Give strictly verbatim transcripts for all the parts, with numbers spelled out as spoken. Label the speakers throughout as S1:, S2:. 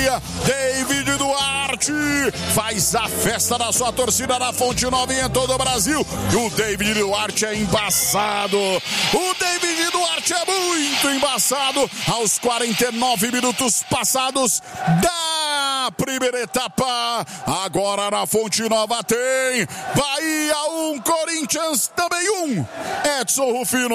S1: Bahia. David Duarte faz a festa da sua torcida na Fonte Nova e em todo o Brasil. O David Duarte é embaçado. O David Duarte é muito embaçado. Aos quarenta e nove minutos passados da primeira etapa. Agora na Fonte Nova tem Bahia um, Corinthians também um. Edson Rufino.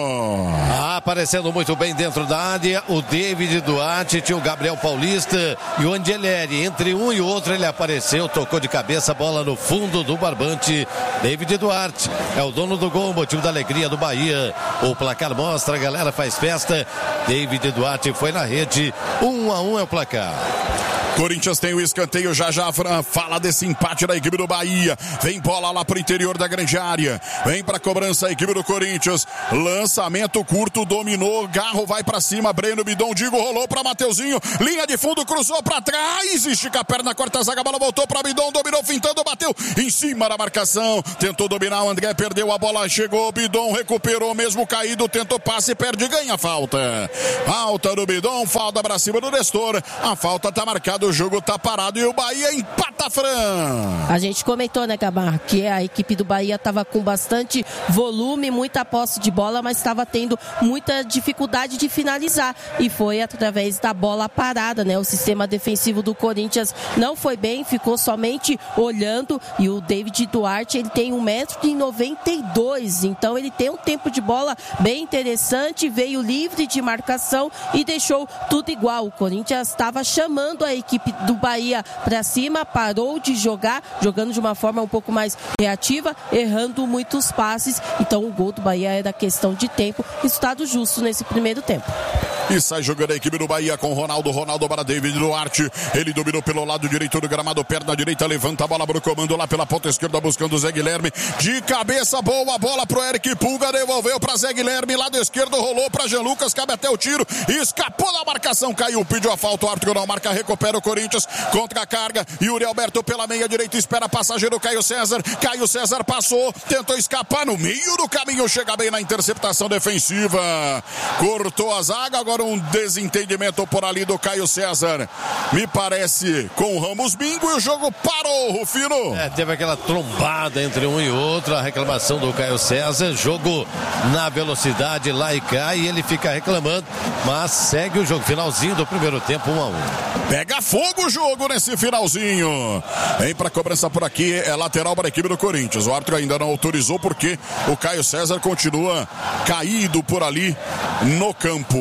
S2: Ah, aparecendo muito bem dentro da área, o David Duarte, tinha o Gabriel Paulista e o Angeleri. Entre um e outro ele apareceu, tocou de cabeça, bola no fundo do barbante. David Duarte é o dono do gol, motivo da alegria do Bahia. O placar mostra, a galera faz festa. David Duarte foi na rede, um a um é o placar.
S1: Corinthians tem o escanteio, já já Fran fala desse empate da equipe do Bahia. Vem bola lá pro interior da grande área. Vem pra cobrança a equipe do Corinthians. Lançamento curto, dominou. Garro vai pra cima. Breno Bidon, Digo, rolou pra Mateuzinho. Linha de fundo, cruzou pra trás. Estica a perna, corta a zaga, bola voltou pra Bidon. Dominou, fintando, bateu em cima da marcação. Tentou dominar, o André perdeu a bola. Chegou, Bidon recuperou, mesmo caído. Tentou passe, perde, ganha falta. Falta do Bidon, falta pra cima do Nestor. A falta tá marcada. O jogo tá parado e o Bahia empata, Fran.
S3: A gente comentou, né, Gabar, que a equipe do Bahia tava com bastante volume, muita posse de bola, mas estava tendo muita dificuldade de finalizar. E foi através da bola parada, né? O sistema defensivo do Corinthians não foi bem, ficou somente olhando. E o David Duarte, ele tem um metro e noventa e dois, então ele tem um tempo de bola bem interessante, veio livre de marcação e deixou tudo igual. O Corinthians estava chamando a equipe do Bahia para cima, parou de jogar, jogando de uma forma um pouco mais reativa, errando muitos passes. Então o gol do Bahia era questão de tempo, resultado justo nesse primeiro tempo.
S1: E sai jogando a equipe do Bahia com Ronaldo, Ronaldo para David Duarte. Ele dominou pelo lado direito do gramado, perna direita, levanta a bola para o comando lá pela ponta esquerda, buscando o Zé Guilherme. De cabeça, boa bola pro Eric Pulga, devolveu para Zé Guilherme, lado esquerdo, rolou para Jean Lucas, cabe até o tiro, escapou da marcação, caiu, pediu a falta, o árbitro não marca, recupera o Corinthians, contra a carga, Yuri Alberto pela meia direita, espera passageiro Caio César, Caio César passou, tentou escapar no meio do caminho, chega bem na interceptação defensiva, cortou a zaga, agora um desentendimento por ali do Caio César, me parece com o Ramos Bingo, e o jogo parou, Rufino.
S2: É, teve aquela trombada entre um e outro, a reclamação do Caio César, jogo na velocidade lá e cá, e ele fica reclamando, mas segue o jogo, finalzinho do primeiro tempo, um a um.
S1: Pega fogo o jogo nesse finalzinho. Vem pra cobrança por aqui, é lateral para a equipe do Corinthians. O árbitro ainda não autorizou porque o Caio César continua caído por ali no campo.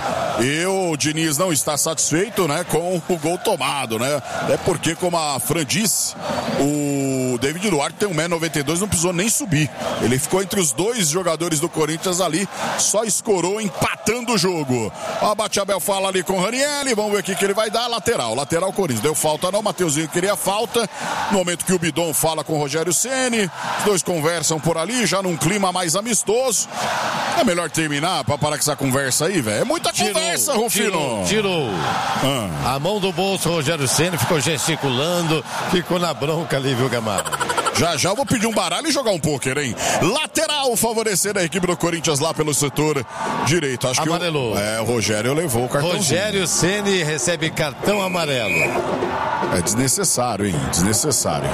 S1: E o Diniz não está satisfeito, né, com o gol tomado, né? É porque, como a Fran disse, o David Duarte tem um metro e noventa e dois, não precisou nem subir. Ele ficou entre os dois jogadores do Corinthians ali, só escorou empatando o jogo. O Abatiabel fala ali com o Ranieri, vamos ver o que que ele vai dar. Lateral, lateral Corinthians. Deu falta não, Mateuzinho queria falta. No momento que o Bidon fala com o Rogério Ceni, os dois conversam por ali, já num clima mais amistoso. É melhor terminar pra parar com essa conversa aí, velho. É muita tirou, conversa, Rufino.
S2: Tirou, tirou. Ah. A mão do bolso, o Rogério Ceni ficou gesticulando, ficou na bronca ali, viu, Gamarra?
S1: Já já eu vou pedir um baralho e jogar um pôquer, hein? Lateral favorecendo a equipe do Corinthians lá pelo setor direito. Acho
S2: amarelou.
S1: que o, é, o Rogério levou o cartão.
S2: Rogério Ceni recebe cartão amarelo.
S1: É desnecessário, hein? Desnecessário.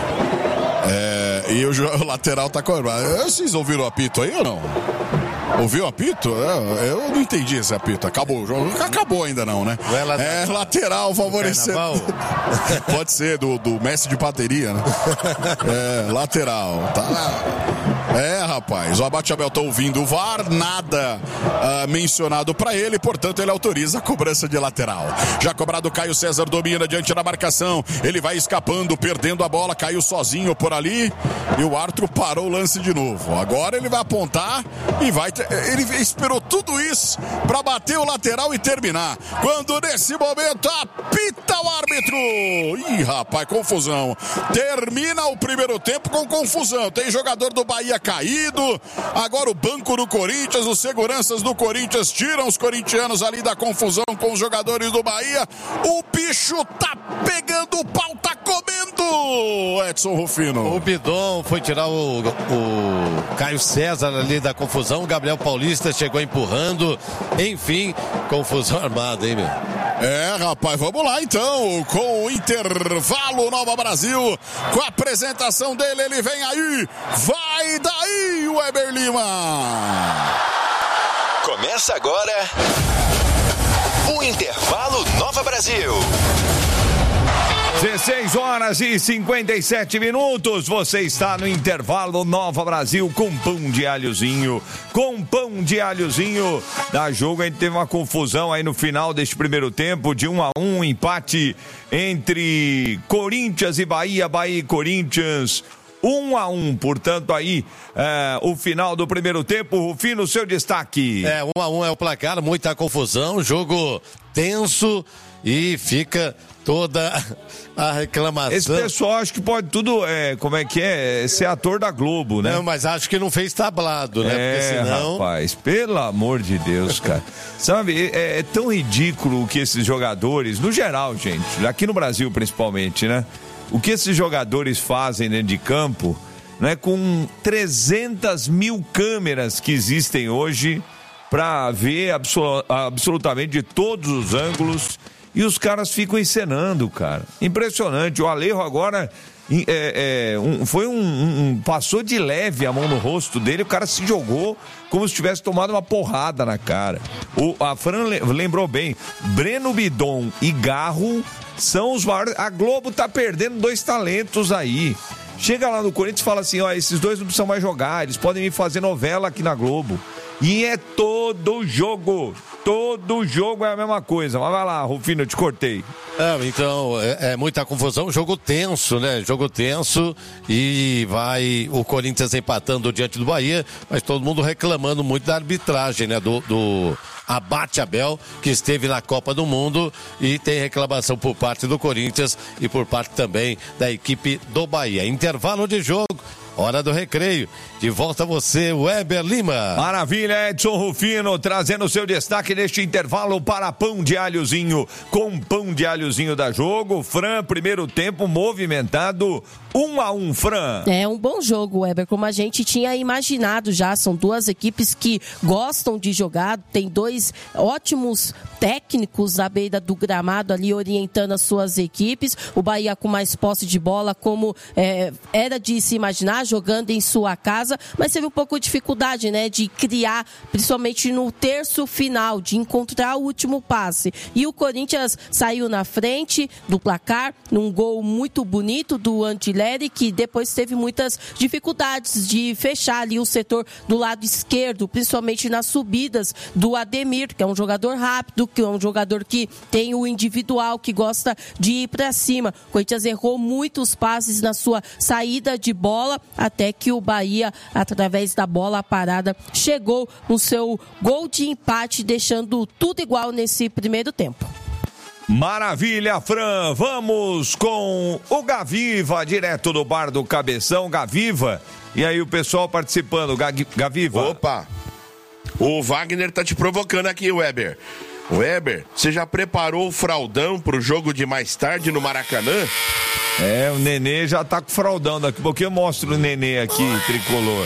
S1: É, e o, o lateral tá com... Vocês ouviram o apito aí ou não? Ouviu o apito? Eu não entendi esse apito. Acabou o jogo. Acabou ainda não, né? É lateral favorecendo. Pode ser, do, do mestre de bateria, né? É, lateral. Tá. É, rapaz. O Abatiabel tá ouvindo o V A R, nada uh, mencionado pra ele, portanto ele autoriza a cobrança de lateral. Já cobrado, Caio César domina diante da marcação. Ele vai escapando, perdendo a bola, caiu sozinho por ali e o árbitro parou o lance de novo. Agora ele vai apontar e vai... Ele esperou tudo isso pra bater o lateral e terminar. Quando nesse momento apita o árbitro árbitro! Ih, rapaz, confusão. Termina o primeiro tempo com confusão. Tem jogador do Bahia caído. Agora o banco do Corinthians, os seguranças do Corinthians tiram os corintianos ali da confusão com os jogadores do Bahia. O bicho tá pegando o pau, tá comendo, Edson Rufino.
S2: O Bidon foi tirar o, o Caio César ali da confusão. O Gabriel Paulista chegou empurrando. Enfim, confusão armada, hein, meu?
S1: É, rapaz, vamos lá então, com o intervalo Nova Brasil, com a apresentação dele, ele vem aí, vai daí, Weber Lima.
S4: Começa agora o intervalo Nova Brasil.
S5: dezesseis horas e cinquenta e sete minutos, você está no intervalo Nova Brasil com pão de alhozinho, com pão de alhozinho. Da jogo a gente teve uma confusão aí no final deste primeiro tempo, de um a um, empate entre Corinthians e Bahia, Bahia e Corinthians, um a um, portanto aí é, o final do primeiro tempo. Rufino, seu destaque.
S2: É, um a um é o placar, muita confusão, jogo tenso e fica toda a reclamação.
S5: Esse pessoal acho que pode tudo, é, como é que é, ser ator da Globo, né?
S2: Não, mas acho que não fez tablado, né?
S5: É,
S2: porque senão...
S5: rapaz, pelo amor de Deus, cara. Sabe, é, é tão ridículo o que esses jogadores, no geral, gente, aqui no Brasil principalmente, né? O que esses jogadores fazem dentro de campo, né? Com trezentas mil câmeras que existem hoje para ver absol- absolutamente de todos os ângulos. E os caras ficam encenando, cara. Impressionante. O Alejo agora é, é, um, foi um, um... Passou de leve a mão no rosto dele, o cara se jogou como se tivesse tomado uma porrada na cara. O, a Fran lembrou bem. Breno Bidon e Garro são os maiores... A Globo tá perdendo dois talentos aí. Chega lá no Corinthians e fala assim, ó, esses dois não precisam mais jogar, eles podem vir fazer novela aqui na Globo. E é todo jogo, todo jogo é a mesma coisa. Mas vai lá, Rufino, eu te cortei.
S2: É, então, é, é muita confusão, jogo tenso, né? Jogo tenso e vai o Corinthians empatando diante do Bahia, mas todo mundo reclamando muito da arbitragem, né? Do, do Abate Abel, que esteve na Copa do Mundo, e tem reclamação por parte do Corinthians e por parte também da equipe do Bahia. Intervalo de jogo. Hora do recreio. De volta você, Weber Lima.
S5: Maravilha, Edson Rufino, trazendo o seu destaque neste intervalo para pão de alhozinho. Com pão de alhozinho da jogo. Fran, primeiro tempo movimentado. Um a um, Fran.
S3: É um bom jogo, Weber, como a gente tinha imaginado já. São duas equipes que gostam de jogar. Tem dois ótimos técnicos à beira do gramado ali orientando as suas equipes. O Bahia com mais posse de bola, como é, era de se imaginar, jogando em sua casa, mas teve um pouco de dificuldade, né, de criar, principalmente no terço final, de encontrar o último passe. E o Corinthians saiu na frente do placar, num gol muito bonito do Antileri, que depois teve muitas dificuldades de fechar ali o setor do lado esquerdo, principalmente nas subidas do Ademir, que é um jogador rápido, que é um jogador que tem o individual, que gosta de ir para cima. O Corinthians errou muitos passes na sua saída de bola, até que o Bahia, através da bola parada, chegou no seu gol de empate, deixando tudo igual nesse primeiro tempo.
S5: Maravilha, Fran. Vamos com o Gaviva, direto do bar do Cabeção. Gaviva, e aí o pessoal participando. Gaviva.
S6: Opa, o Wagner tá te provocando aqui, Weber. Weber, você já preparou o fraldão pro jogo de mais tarde no Maracanã?
S5: É, o Nenê já tá com fraldão. Daqui a pouco eu mostro o Nenê aqui, tricolor.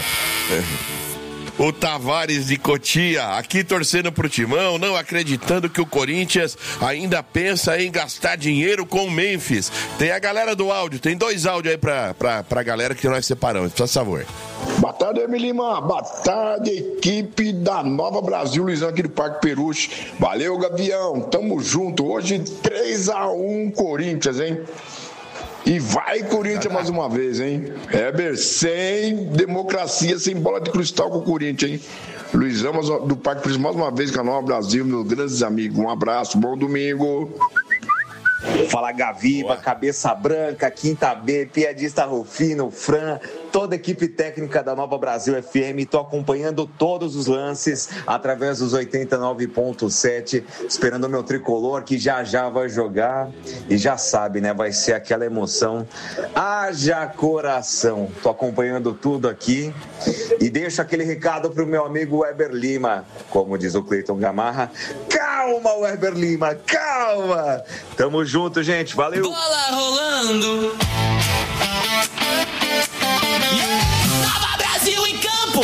S6: O Tavares de Cotia, aqui torcendo pro Timão, não acreditando que o Corinthians ainda pensa em gastar dinheiro com o Memphis. Tem a galera do áudio, tem dois áudios aí pra, pra, pra galera que nós separamos, por favor.
S7: Boa tarde, Weber Lima. Boa tarde, equipe da Nova Brasil, Luizão aqui do Parque Peruche. Valeu, Gavião. Tamo junto. Hoje três a um Corinthians, hein? E vai Corinthians mais uma vez, hein? Weber, sem democracia, sem bola de cristal com o Corinthians, hein? Luizão do Parque Peruche mais uma vez com a Nova Brasil, meus grandes amigos. Um abraço, bom domingo.
S8: Fala Gaviva, Boa. Cabeça Branca, Quinta B, Piadista Rufino, Fran, toda a equipe técnica da Nova Brasil F M. Estou acompanhando todos os lances através dos oitenta e nove ponto sete, esperando o meu tricolor que já já vai jogar e já sabe, né? Vai ser aquela emoção. Haja coração. Estou acompanhando tudo aqui e deixo aquele recado pro meu amigo Weber Lima, como diz o Cleiton Gamarra. Calma, Weber Lima, calma! Tamo junto, gente. Valeu!
S9: Bola rolando! Nova Brasil em campo!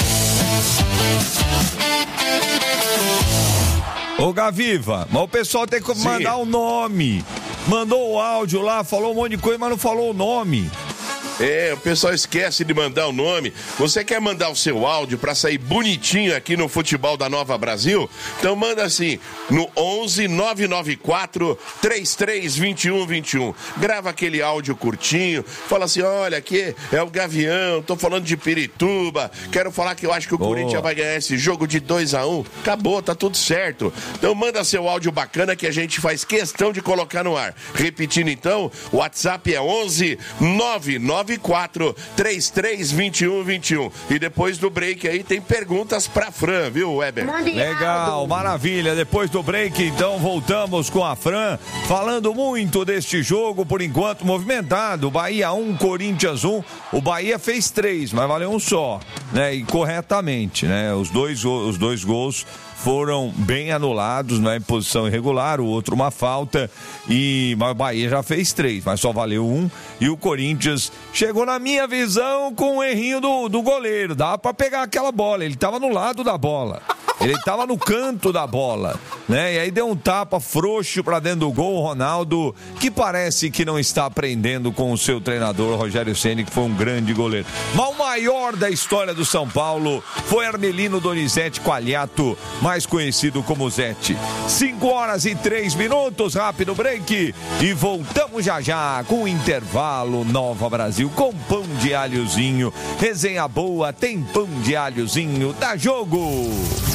S5: Ô Gaviva, mas o pessoal tem que mandar o nome. Mandou o áudio lá, falou um monte de coisa, mas não falou o nome.
S6: É, o pessoal esquece de mandar o nome. Você quer mandar o seu áudio pra sair bonitinho aqui no Futebol da Nova Brasil? Então manda assim, no onze nove nove quatro, três três dois um dois um. Grava aquele áudio curtinho, fala assim, olha, aqui é o Gavião, tô falando de Pirituba, quero falar que eu acho que o Boa. Corinthians vai ganhar esse jogo de dois a um. Acabou, tá tudo certo. Então manda seu áudio bacana que a gente faz questão de colocar no ar. Repetindo então, o WhatsApp é onze nove nove quatro, três três dois um dois um. E depois do break aí tem perguntas pra Fran, viu, Weber?
S5: Legal, maravilha. Depois do break, então, voltamos com a Fran, falando muito deste jogo, por enquanto, movimentado. Bahia um, Corinthians um. O Bahia fez três, mas valeu um só, né? E corretamente, né? Os dois, os dois gols foram bem anulados, né, em posição irregular, o outro uma falta, e mas o Bahia já fez três, mas só valeu um, e o Corinthians chegou, na minha visão, com um errinho do, do goleiro, dava pra pegar aquela bola, ele tava no lado da bola, ele tava no canto da bola, né, e aí deu um tapa frouxo pra dentro do gol, o Ronaldo, que parece que não está aprendendo com o seu treinador, Rogério Ceni, que foi um grande goleiro. Mas o maior da história do São Paulo foi Armelino Donizete Qualiato, mais conhecido como Zete. cinco horas e três minutos, rápido break, e voltamos já já com o intervalo Nova Brasil, com pão de alhozinho, resenha boa, tem pão de alhozinho, dá jogo!